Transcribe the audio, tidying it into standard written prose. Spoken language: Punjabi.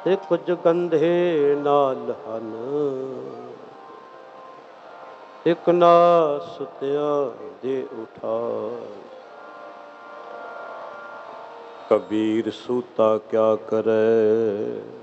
ਤੇ ਕੁਝ ਗੰਧੇ ਨਾਲ ਹਨ, ਇੱਕ ਨਾ ਸੁਤਿਆਂ ਦੇ ਉਠਾਏ। ਕਬੀਰ ਸੂਤਾ ਕਿਆ ਕਰੇ,